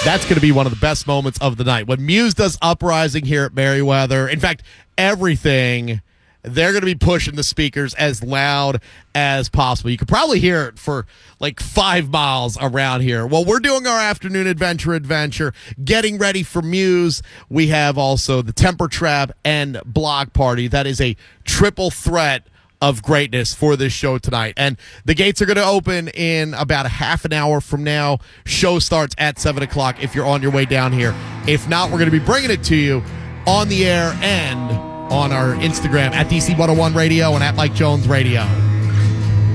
That's going to be one of the best moments of the night. When Muse does Uprising here at Merriweather, in fact, everything, they're going to be pushing the speakers as loud as possible. You could probably hear it for like 5 miles around here. Well, we're doing our afternoon adventure, getting ready for Muse. We have also the Temper Trap and Block Party. That is a triple threat of greatness for this show tonight. And the gates are going to open in about a half an hour from now. Show starts at 7 o'clock if you're on your way down here. If not, we're going to be bringing it to you on the air and on our Instagram at DC101 Radio and at Mike Jones Radio.